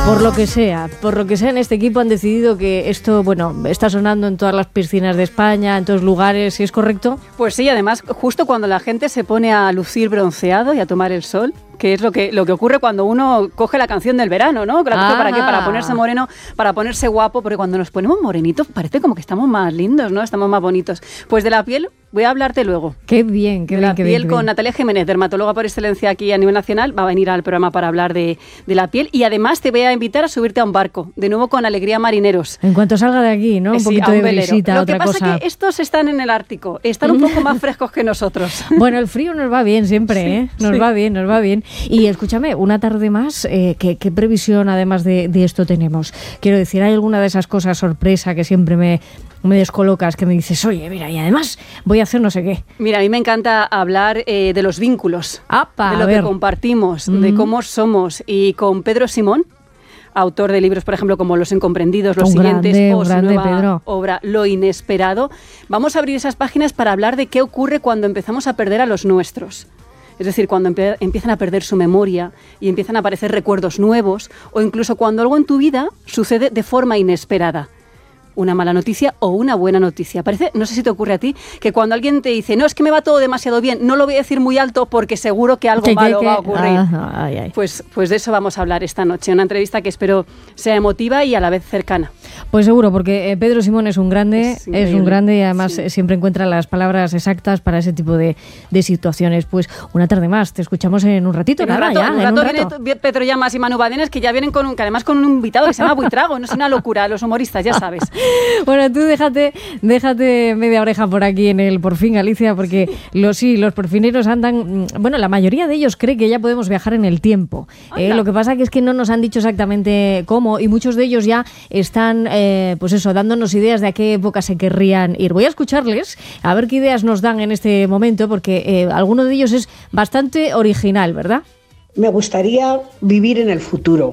Por lo que sea en este equipo han decidido que esto, bueno, está sonando en todas las piscinas de España, en todos lugares, ¿sí es correcto? Pues sí, además, justo cuando la gente se pone a lucir bronceado y a tomar el sol, que es lo que ocurre cuando uno coge la canción del verano, ¿no? ¿Para qué? Para ponerse moreno, para ponerse guapo, porque cuando nos ponemos morenitos parece como que estamos más lindos, ¿no? Estamos más bonitos. Pues de la piel voy a hablarte luego. Qué bien, qué bien. De la piel con Natalia Jiménez, dermatóloga por excelencia aquí a nivel nacional, va a venir al programa para hablar de la piel y además te voy a invitar a subirte a un barco, de nuevo con Alegría Marineros. En cuanto salga de aquí, ¿no? Un poquito de brisita, otra cosa. Lo que pasa es que estos están en el Ártico, están un poco más frescos que nosotros. Bueno, el frío nos va bien siempre, ¿eh? Nos va bien. Y escúchame, una tarde más, ¿qué previsión además de esto tenemos? Quiero decir, ¿hay alguna de esas cosas sorpresa que siempre me descolocas, que me dices, oye, mira, y además voy a hacer no sé qué? Mira, a mí me encanta hablar de los vínculos, de lo que compartimos, de cómo somos. Y con Pedro Simón, autor de libros, por ejemplo, como Los Incomprendidos, Los Siguientes, o su nueva obra Lo Inesperado, vamos a abrir esas páginas para hablar de qué ocurre cuando empezamos a perder a los nuestros. Es decir, cuando empiezan a perder su memoria y empiezan a aparecer recuerdos nuevos, o incluso cuando algo en tu vida sucede de forma inesperada. Una mala noticia o una buena noticia. Parece, no sé si te ocurre a ti, que cuando alguien te dice, no, es que me va todo demasiado bien, no lo voy a decir muy alto porque seguro que algo malo va a ocurrir. Pues de eso vamos a hablar esta noche. Una entrevista que espero sea emotiva y a la vez cercana. Pues seguro, porque Pedro Simón es un grande y además siempre encuentra las palabras exactas para ese tipo de situaciones. Pues una tarde más, te escuchamos en un ratito. Un rato viene Pedro Llamas y Manu Badenes, que ya vienen además con un invitado que se llama Buitrago. No es una locura, los humoristas, ya sabes. Bueno, tú déjate media oreja por aquí en el Por Fin, Alicia, porque los porfineros andan... Bueno, la mayoría de ellos cree que ya podemos viajar en el tiempo. Lo que pasa es que no nos han dicho exactamente cómo y muchos de ellos ya están, dándonos ideas de a qué época se querrían ir. Voy a escucharles, a ver qué ideas nos dan en este momento, porque alguno de ellos es bastante original, ¿verdad? Me gustaría vivir en el futuro,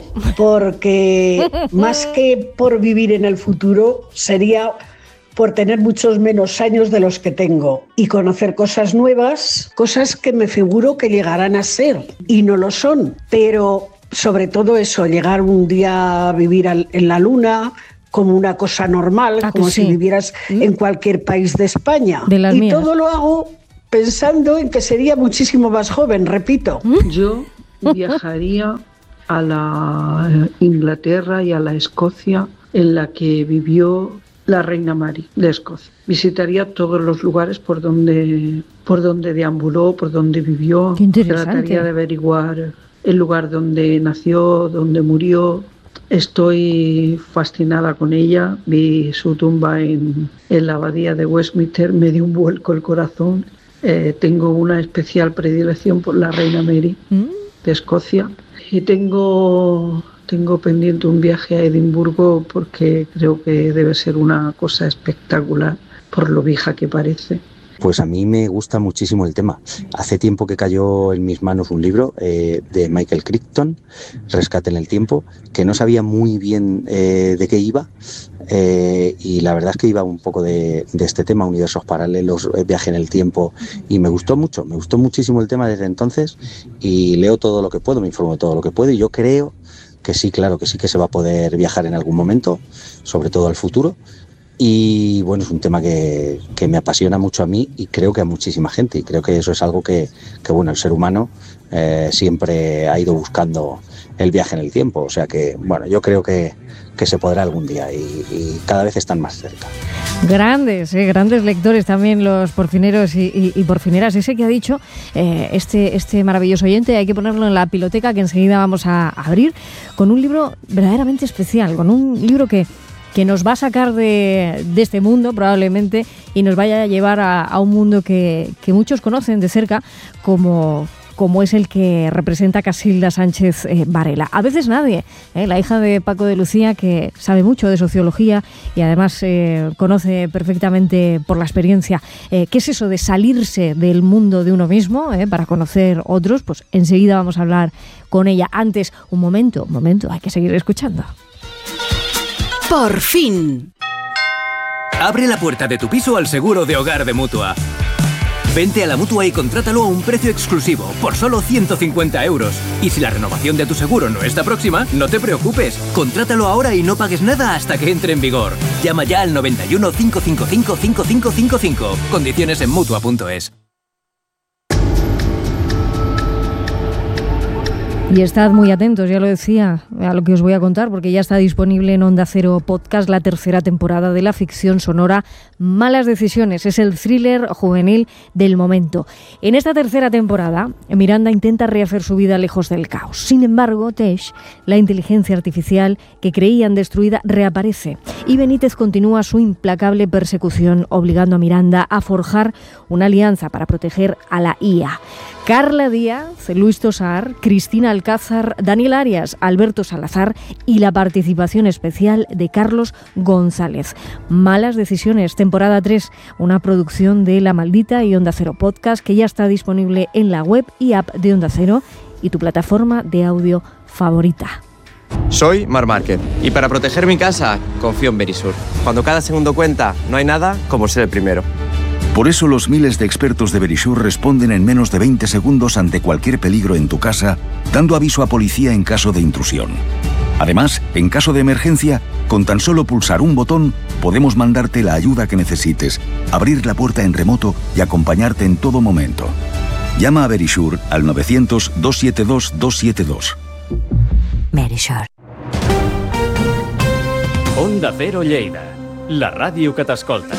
porque más que por vivir en el futuro sería por tener muchos menos años de los que tengo y conocer cosas nuevas, cosas que me figuro que llegarán a ser y no lo son, pero sobre todo eso, llegar un día a vivir en la luna como una cosa normal, como si vivieras en cualquier país de España. Y mías. Todo lo hago pensando en que sería muchísimo más joven, repito. Yo viajaría a la Inglaterra y a la Escocia en la que vivió la reina Mary de Escocia. Visitaría todos los lugares por donde deambuló, por donde vivió. Qué interesante. Trataría de averiguar el lugar donde nació, donde murió. Estoy fascinada con ella. Vi su tumba en la abadía de Westminster, me dio un vuelco el corazón. Tengo una especial predilección por la reina Mary de Escocia y tengo pendiente un viaje a Edimburgo porque creo que debe ser una cosa espectacular por lo vieja que parece. Pues a mí me gusta muchísimo el tema. Hace tiempo que cayó en mis manos un libro de Michael Crichton, Rescate en el tiempo, que no sabía muy bien de qué iba y la verdad es que iba un poco de este tema, universos paralelos, viaje en el tiempo, y me gustó muchísimo el tema desde entonces y leo todo lo que puedo, me informo todo lo que puedo y yo creo que sí, claro que sí que se va a poder viajar en algún momento, sobre todo al futuro. Y bueno, es un tema que me apasiona mucho a mí y creo que a muchísima gente, y creo que eso es algo que el ser humano siempre ha ido buscando, el viaje en el tiempo, o sea que bueno, yo creo que se podrá algún día y cada vez están más cerca. Grandes lectores también los porfineros y porfineras. Ese que ha dicho este maravilloso oyente, hay que ponerlo en la piloteca que enseguida vamos a abrir, con un libro verdaderamente especial, con un libro que nos va a sacar de este mundo probablemente y nos vaya a llevar a un mundo que muchos conocen de cerca como es el que representa Casilda Sánchez Varela. A veces nadie, la hija de Paco de Lucía, que sabe mucho de sociología y además conoce perfectamente por la experiencia qué es eso de salirse del mundo de uno mismo para conocer otros, pues enseguida vamos a hablar con ella. Antes, un momento, hay que seguir escuchando. Por fin. Abre la puerta de tu piso al seguro de hogar de Mutua. Vente a la Mutua y contrátalo a un precio exclusivo, por solo 150 euros. Y si la renovación de tu seguro no está próxima, no te preocupes. Contrátalo ahora y no pagues nada hasta que entre en vigor. Llama ya al 91 555 5555. Condiciones en Mutua.es. Y estad muy atentos, ya lo decía, a lo que os voy a contar, porque ya está disponible en Onda Cero Podcast la tercera temporada de la ficción sonora Malas Decisiones. Es el thriller juvenil del momento. En esta tercera temporada, Miranda intenta rehacer su vida lejos del caos. Sin embargo, Tesh, la inteligencia artificial que creían destruida, reaparece. Y Benítez continúa su implacable persecución, obligando a Miranda a forjar una alianza para proteger a la IA. Carla Díaz, Luis Tosar, Cristina Alcázar, Daniel Arias, Alberto Salazar y la participación especial de Carlos González. Malas Decisiones, temporada 3, una producción de La Maldita y Onda Cero Podcast que ya está disponible en la web y app de Onda Cero y tu plataforma de audio favorita. Soy Marc Márquez y para proteger mi casa confío en Verisur. Cuando cada segundo cuenta, no hay nada como ser el primero. Por eso los miles de expertos de Verisur responden en menos de 20 segundos ante cualquier peligro en tu casa, dando aviso a policía en caso de intrusión. Además, en caso de emergencia, con tan solo pulsar un botón, podemos mandarte la ayuda que necesites, abrir la puerta en remoto y acompañarte en todo momento. Llama a Verisur al 900-272-272. Verisur. Onda Cero Lleida, la ràdio que t'escolta.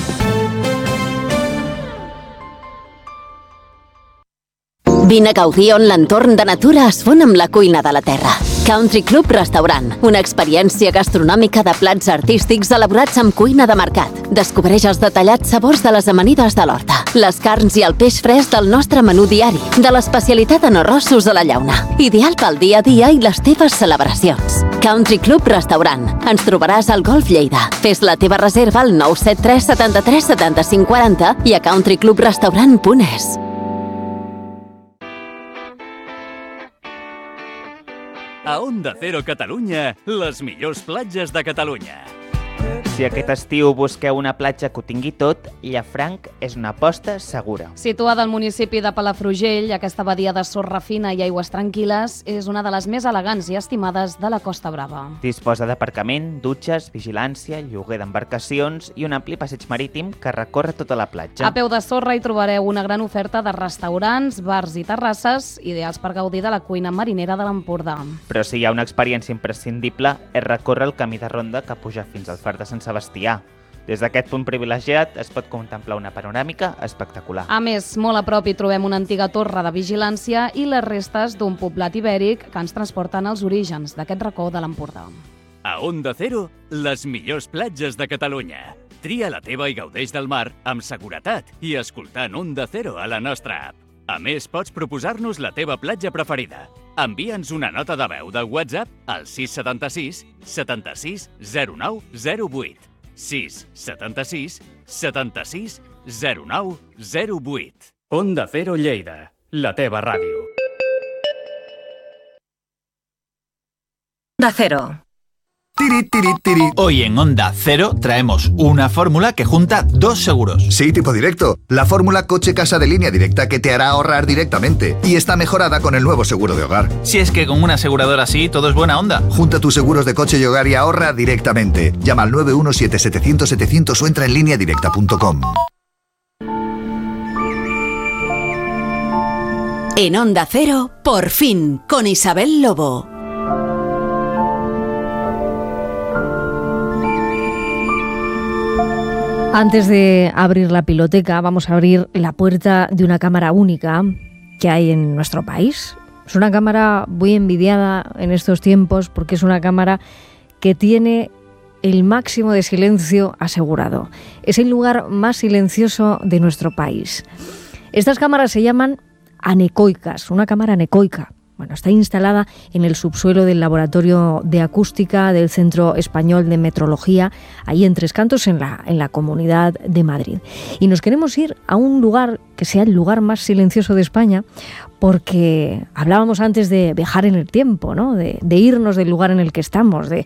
Vine a gaudir on l'entorn de natura es fon amb la cuina de la terra. Country Club Restaurant, una experiència gastronòmica de plats artístics elaborats amb cuina de mercat. Descobreix els detallats sabors de les amanides de l'horta, les carns i el peix fresc del nostre menú diari, de l'especialitat en arrossos a la llauna. Ideal pel dia a dia i les teves celebracions. Country Club Restaurant. Ens trobaràs al Golf Lleida. Fes la teva reserva al 973 73 75 40 i a countryclubrestaurant.es. A Onda Cero Catalunya, les millors platges de Catalunya. Si aquest estiu busqueu una platja que ho tingui tot, Llafranc és una aposta segura. Situada al municipi de Palafrugell, aquesta badia de sorra fina i aigües tranquil·les és una de les més elegants i estimades de la Costa Brava. Disposa d'aparcament, dutxes, vigilància, lloguer d'embarcacions i un ampli passeig marítim que recorre tota la platja. A peu de sorra hi trobareu una gran oferta de restaurants, bars i terrasses, ideals per gaudir de la cuina marinera de l'Empordà. Però si hi ha una experiència imprescindible és recórrer el camí de ronda que puja fins al far de Sant Sebastià. Des d'aquest punt privilegiat es pot contemplar una panoràmica espectacular. A més, molt a prop hi trobem una antiga torre de vigilància i les restes d'un poblat ibèric que ens transporten als orígens d'aquest racó de l'Empordà. A Onda Cero, les millors platges de Catalunya. Tria la teva i gaudeix del mar amb seguretat i escoltant Onda Cero a la nostra app. A més, pots proposar-nos la teva platja preferida. Envia'ns una nota de veu de WhatsApp al 676 76 09 08. 676 76 09 08. Onda Cero Lleida, la teva ràdio. Onda Cero. Hoy en Onda Cero traemos una fórmula que junta dos seguros. Sí, tipo directo. La fórmula coche-casa de Línea Directa que te hará ahorrar directamente. Y está mejorada con el nuevo seguro de hogar. Si es que con una aseguradora así todo es buena onda. Junta tus seguros de coche y hogar y ahorra directamente. Llama al 917-700-700 o entra en lineadirecta.com. En Onda Cero, por fin, con Isabel Lobo. Antes de abrir la piloteca, vamos a abrir la puerta de una cámara única que hay en nuestro país. Es una cámara muy envidiada en estos tiempos porque es una cámara que tiene el máximo de silencio asegurado. Es el lugar más silencioso de nuestro país. Estas cámaras se llaman anecoicas, una cámara anecoica. Bueno, está instalada en el subsuelo del Laboratorio de Acústica del Centro Español de Metrología, ahí en Tres Cantos, en la Comunidad de Madrid. Y nos queremos ir a un lugar que sea el lugar más silencioso de España, porque hablábamos antes de viajar en el tiempo, ¿no? De irnos del lugar en el que estamos, de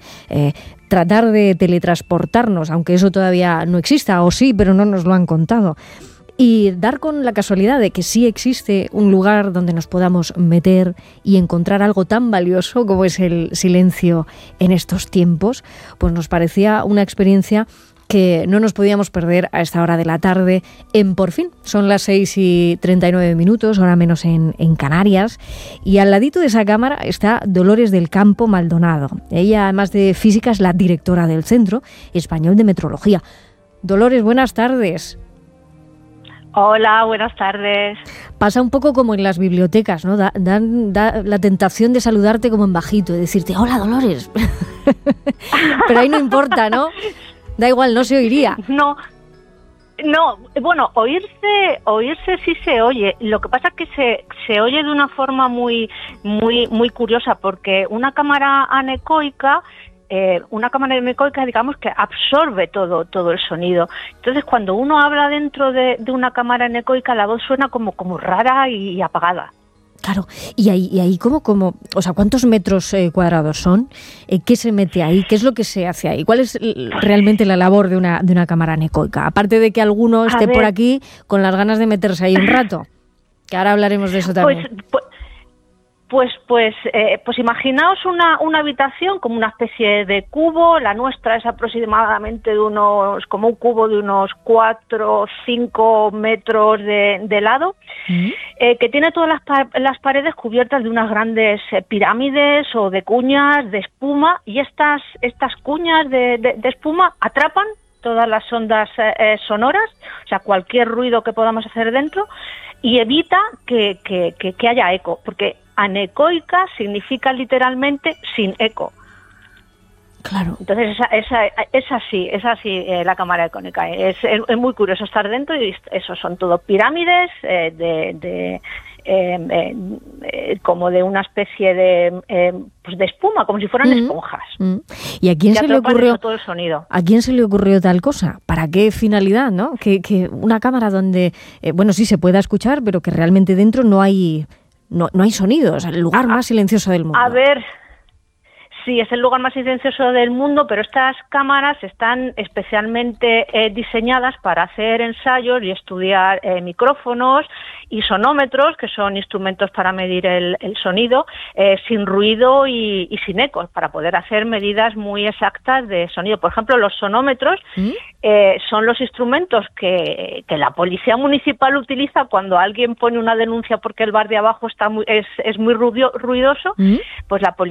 tratar de teletransportarnos, aunque eso todavía no exista, o sí, pero no nos lo han contado. y dar con la casualidad de que sí existe un lugar donde nos podamos meter y encontrar algo tan valioso como es el silencio en estos tiempos, pues nos parecía una experiencia que no nos podíamos perder a esta hora de la tarde en Por Fin. Son las 6:39, hora menos en Canarias, y al ladito de esa cámara está Dolores del Campo Maldonado. Ella, además de física, es la directora del Centro Español de Metrología. Dolores, buenas tardes. Hola, buenas tardes. Pasa un poco como en las bibliotecas, ¿no? Da la tentación de saludarte como en bajito, de decirte, hola, Dolores. Pero ahí no importa, ¿no? Da igual, no se oiría. No, bueno, oírse sí se oye. Lo que pasa es que se oye de una forma muy curiosa, porque una cámara anecoica, digamos que absorbe todo el sonido. Entonces, cuando uno habla dentro de una cámara anecoica, la voz suena como rara y apagada. Claro, y ahí ¿cómo? O sea, ¿cuántos metros cuadrados son? ¿Qué se mete ahí? ¿Qué es lo que se hace ahí? ¿Cuál es realmente la labor de una cámara anecoica? Aparte de que alguno esté por aquí con las ganas de meterse ahí un rato, que ahora hablaremos de eso también. Pues imaginaos una habitación como una especie de cubo. La nuestra es aproximadamente como un cubo de unos 4 o 5 metros de lado, que tiene todas las paredes cubiertas de unas grandes pirámides o de cuñas de espuma, y estas cuñas de espuma atrapan todas las ondas sonoras, o sea, cualquier ruido que podamos hacer dentro, y evita que haya eco, porque anecoica significa literalmente sin eco. Claro. Entonces es así la cámara anecoica. Es muy curioso estar dentro, y eso son todo pirámides como de una especie de espuma, como si fueran esponjas. ¿Y a quién se le ocurrió todo el sonido? ¿A quién se le ocurrió tal cosa? ¿Para qué finalidad, no? Que una cámara donde sí se pueda escuchar, pero que realmente dentro no hay sonidos, el lugar más silencioso del mundo. A ver, sí, es el lugar más silencioso del mundo, pero estas cámaras están especialmente diseñadas para hacer ensayos y estudiar micrófonos y sonómetros, que son instrumentos para medir el sonido, sin ruido y sin ecos, para poder hacer medidas muy exactas de sonido. Por ejemplo, los sonómetros son los instrumentos que la policía municipal utiliza cuando alguien pone una denuncia porque el bar de abajo es muy ruidoso, pues la policía